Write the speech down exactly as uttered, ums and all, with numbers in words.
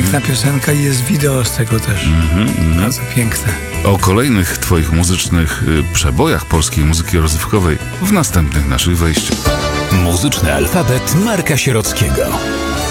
piękna piosenka i jest wideo z tego też. Mm-hmm, mm-hmm. Bardzo piękne. O kolejnych twoich muzycznych y, przebojach polskiej muzyki rozrywkowej w następnych naszych wejściach. Muzyczny alfabet Marka Sierockiego.